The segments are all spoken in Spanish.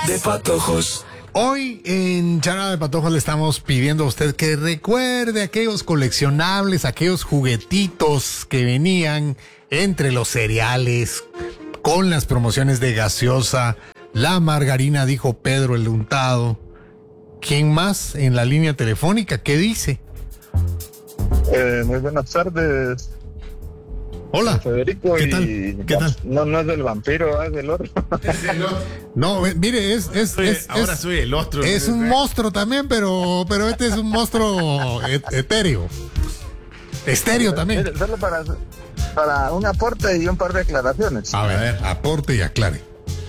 de Patojos. Hoy en Charla de Patojos le estamos pidiendo a usted que recuerde aquellos coleccionables, aquellos juguetitos que venían entre los cereales con las promociones de gaseosa, la margarina, dijo Pedro el Untado. ¿Quién más en la línea telefónica? ¿Qué dice? Muy buenas tardes. Hola. Federico. ¿Qué tal? ¿Qué tal? No es del vampiro, es del otro. No, mire, ahora soy el otro. Es un monstruo también, pero este es un monstruo etéreo. Estéreo también. Mire, solo para un aporte y un par de aclaraciones. A ver, aporte y aclare.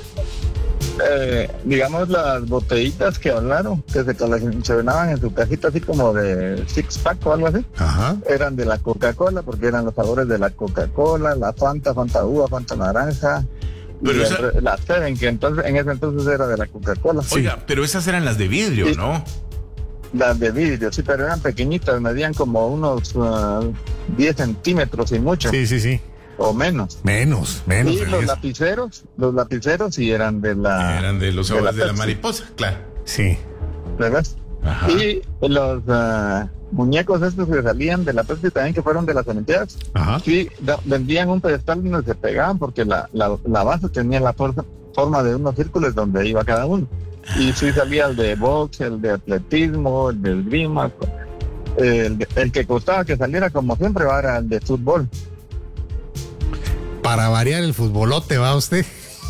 Digamos, las botellitas que hablaron, que se coleccionaban en su cajita así como de six pack o algo así. Ajá. Eran de la Coca-Cola, porque eran los sabores de la Coca-Cola, la Fanta uva, Fanta naranja. Pero y la Seven, que entonces en ese entonces era de la Coca-Cola. Oiga, pero esas eran las de vidrio, Sí. ¿no? Las de vidrio, sí, pero eran pequeñitas, medían como unos 10 centímetros y mucho. Sí. O menos. Menos. Y los lapiceros sí eran de la... Eran de los sabores de la Pepsi, mariposa, claro. Sí. ¿verdad? Ajá. Y los muñecos estos que salían de la Pepsi también, que fueron de las Olimpiadas, Ajá. sí, vendían un pedestal donde se pegaban porque la base tenía la forma de unos círculos donde iba cada uno. Y sí salía el de box, el de atletismo, el de esgrima, el que costaba que saliera como siempre era el de fútbol. Para variar el futbolote, ¿va usted?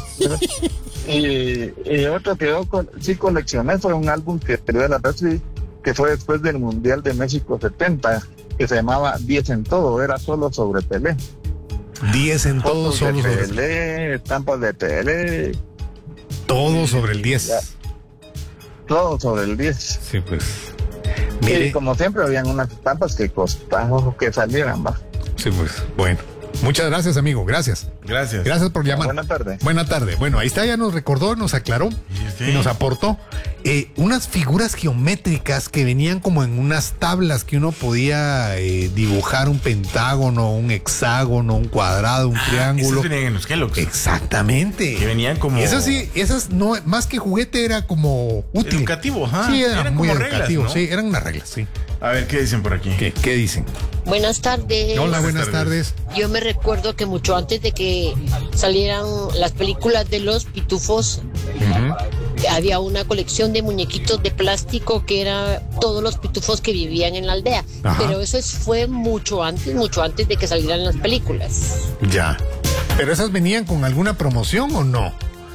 Y otro que yo sí coleccioné fue un álbum que salió de la Pepsi, que fue después del Mundial de México 70, que se llamaba 10 en todo, era solo sobre Pelé. 10 en todo, Fotos solo de sobre Pelé, estampas de Pelé, todo sobre el 10. Ya. Todo sobre el 10. Sí, pues. Y Mire, como siempre habían unas estampas que costaban que salieran, va. sí, pues. Bueno. Muchas gracias, amigo. Gracias. Gracias. Gracias por llamar. Buenas tardes. Buena tarde. Bueno, ahí está, ya nos recordó, nos aclaró y nos aportó unas figuras geométricas que venían como en unas tablas que uno podía dibujar un pentágono, un hexágono, un cuadrado, un triángulo. Esas venían en los Kellogg's. Exactamente. Que venían como... Esas sí, esas no, más que juguete era como útil. Educativo, ajá. Sí, eran muy como educativos, reglas, ¿no? sí, eran unas reglas, sí. A ver, ¿qué dicen por aquí? ¿Qué dicen? Buenas tardes. Hola, buenas tardes. Yo me recuerdo que mucho antes de que salieran las películas de los pitufos, había una colección de muñequitos de plástico que era todos los pitufos que vivían en la aldea. Ajá. Pero eso fue mucho antes de que salieran las películas. Ya. ¿Pero esas venían con alguna promoción o no?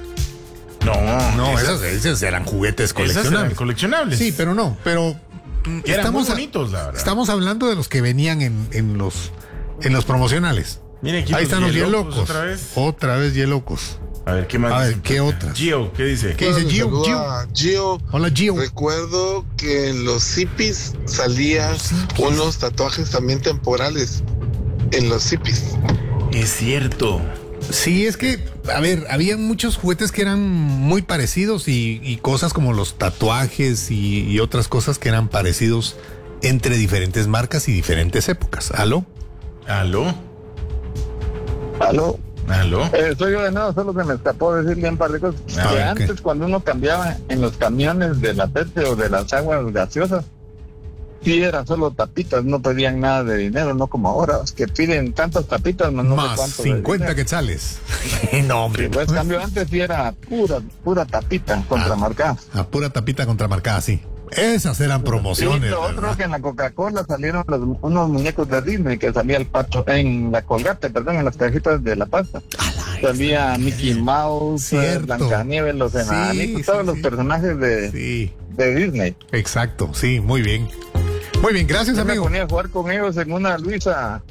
No, esas eran juguetes Esas eran coleccionables. coleccionables. Sí, pero no, pero Eran muy bonitos, la verdad. estamos hablando de los que venían en los promocionales. Mira aquí Ahí están los Yelocos Yelocos. otra vez. Yelocos. A ver, ¿qué más A ver, dicen? ¿qué otras? Gio, ¿qué dice? ¿Qué dice Hola, Gio? saludo Gio. a Gio. Hola, Gio. Recuerdo que en los zippies salían unos tatuajes también temporales en los zippies. Es cierto. Sí, es que, a ver, había muchos juguetes que eran muy parecidos y cosas como los tatuajes y otras cosas que eran parecidos entre diferentes marcas y diferentes épocas. ¿Aló? ¿Aló? ¿Aló? ¿Aló? Soy yo de nuevo, solo se me escapó decirle un par de cosas. A Que ver, antes, ¿qué? cuando uno cambiaba en los camiones de la Pepsi o de las aguas gaseosas, sí era solo tapitas, no pedían nada de dinero, no como ahora, que piden tantas tapitas, no sé Más cuánto de 50 dinero. quetzales. No, hombre. Pues cambio antes sí era pura tapita contramarcada. A pura tapita contramarcada, sí. Esas eran promociones. Y lo otro ¿verdad? que en la Coca-Cola salieron unos muñecos de Disney que salía el pato en la Colgate, perdón, en las cajitas de la pasta. Salía Mickey Mouse, Cierto. Blancanieves, los enanitos, Sí, todos sí, los sí. personajes Sí, de Disney. exacto, sí, muy bien. Muy bien, gracias, Yo me amigo. ponía a jugar con ellos en una Luisa,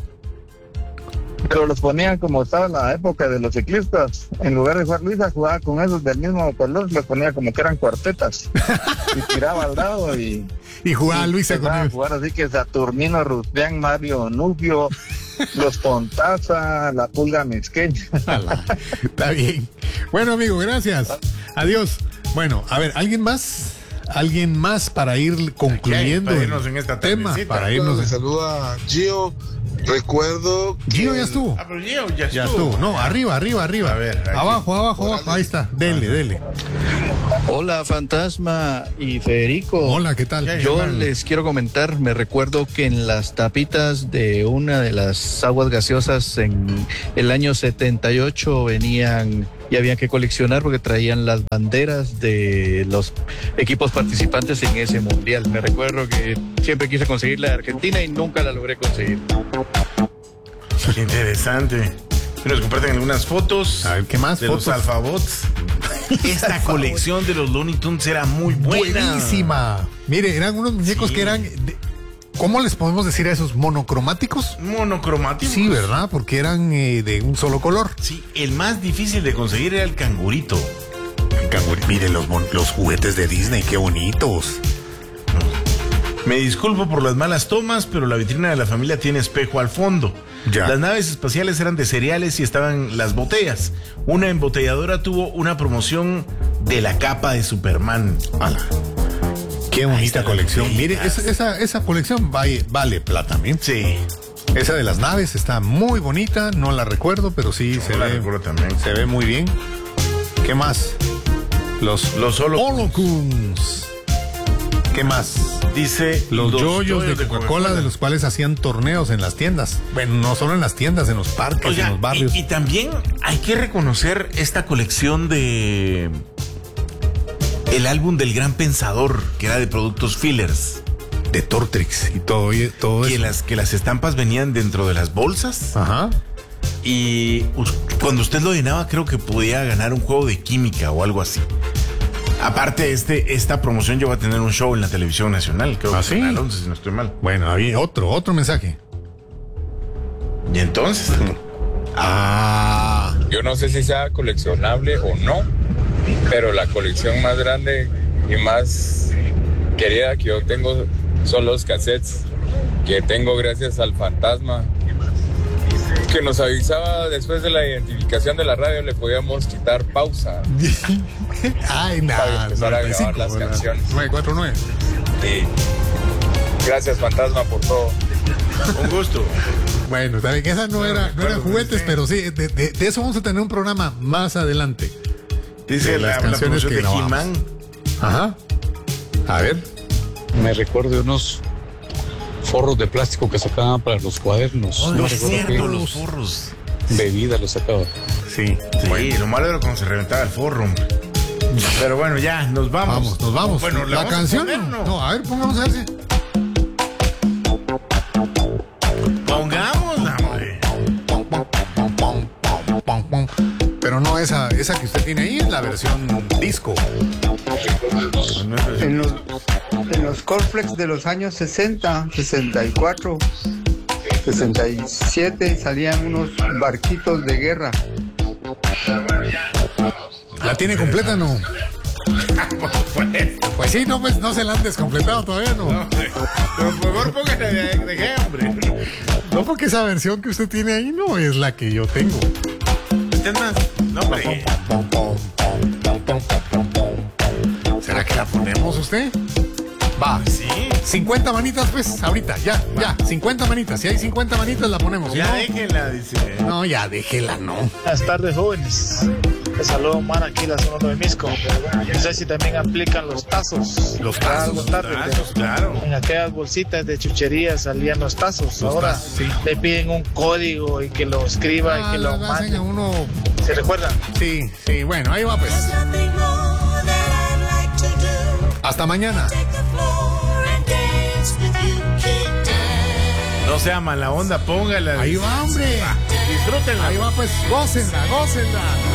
pero los ponían como estaba la época de los ciclistas. En lugar de jugar Luisa, jugaba con esos del mismo color, los ponía como que eran cuartetas. Y tiraba al lado y Y jugaba Luisa con empezaba a ellos. jugar así que Saturnino, Rustián, Mario Nubio, los Pontaza, la Pulga Misqueña. Ala, está bien. Bueno, amigo, gracias. Adiós. Bueno, a ver, ¿alguien más? ¿Alguien más para ir concluyendo Para el irnos en esta tema? tardecita. Para irnos. Le saluda a Gio. Recuerdo que Gio ya estuvo. Ah, pero Gio ya Ya estuvo. No, arriba. A ver, aquí. Abajo. Ahí está. Dele. Hola, Fantasma y Federico. Hola, ¿qué tal? Yo les quiero comentar, me recuerdo que en las tapitas de una de las aguas gaseosas en el año 78 venían y había que coleccionar porque traían las banderas de los equipos participantes en ese mundial. Me recuerdo que siempre quise conseguir la de Argentina y nunca la logré conseguir. Qué interesante. Nos comparten algunas fotos. A ver, ¿qué más? De Fotos. los Alphabots. Esta colección de los Looney Tunes era muy buena. Buenísima. Mire, eran unos muñecos Sí. que eran... ¿Cómo les podemos decir a esos? ¿Monocromáticos? Monocromáticos. Sí, ¿verdad? Porque eran de un solo color. Sí, el más difícil de conseguir era el cangurito. Mire los juguetes de Disney, qué bonitos. Me disculpo por las malas tomas, pero la vitrina de la familia tiene espejo al fondo. Ya. Las naves espaciales eran de cereales y estaban las botellas. Una embotelladora tuvo una promoción de la capa de Superman. ¡Hala! Qué Ahí bonita está la colección. botella. Mire, esa colección vale plata, ¿eh? Sí. Esa de las naves está muy bonita, no la recuerdo, pero sí Yo la recuerdo también. se ve muy bien. ¿Qué más? Los Holocuns. ¿Qué más? Dice Los yoyos de Coca-Cola, de los cuales hacían torneos en las tiendas. Bueno, no solo en las tiendas, en los parques, Oiga, en los barrios. y también hay que reconocer esta colección de el álbum del Gran Pensador, que era de productos fillers. De Tortrix y todo Que eso. que las estampas venían dentro de las bolsas. Ajá. Y cuando usted lo llenaba, creo que podía ganar un juego de química o algo así. Aparte, esta promoción llegó a tener un show en la televisión nacional, creo que ¿sí? en el 11, si no estoy mal. Bueno, había otro mensaje. Y entonces, Yo no sé si sea coleccionable o no, pero la colección más grande y más querida que yo tengo son los cassettes que tengo gracias al Fantasma, que nos avisaba después de la identificación de la radio, le podíamos quitar pausa Ay, para nada. empezar a grabar las canciones. 949. Y gracias, Fantasma, por todo. un gusto. Bueno, también que esas no eran juguetes, pero sí, de eso vamos a tener un programa más adelante. Dice De las la canciones promoción que de grabamos. He-Man. Ajá. A ver. Me recuerdo de unos forros de plástico que sacaban para los cuadernos. Oh, No es recuerdo cierto, qué los forros. bebida los sacaban. Sí. Sí, lo malo era cuando se reventaba el forro, hombre. Pero bueno, ya, nos vamos. Nos vamos. Bueno, la vamos a canción. poner, ¿no? No, a ver, pongamos a ver si. Pongámosla, hombre. Pero no esa que usted tiene ahí, es la versión disco. En los cornflakes de los años 60, 64, 67 salían unos barquitos de guerra. ¿La tiene completa no? Pues sí, no, pues no se la han descompletado todavía, ¿no? Pero por favor, póngale de qué, hombre. No, porque esa versión que usted tiene ahí no es la que yo tengo. ¿Usted más? No, hombre. ¿Será que la ponemos usted? Va. Sí. 50 manitas, pues, ahorita, ya. 50 manitas. Si hay 50 manitas, la ponemos. Ya ¿no? déjenla, dice. No, ya déjela, no. Buenas tardes, jóvenes. Les saludo Omar aquí, la zona de Misco. No sé si también aplican los tazos. Los Algo tazos. tarde, Claro. En aquellas bolsitas de chuchería salían los tazos. Los Ahora tazos, sí. le piden un código y que lo escriba y que lo lo hacen mande. a uno. ¿Se recuerdan? Sí, bueno, ahí va, pues. Hasta mañana. No sea mala onda, póngala. Ahí va, hombre. Disfrútenla. Ahí va, pues, gócenla.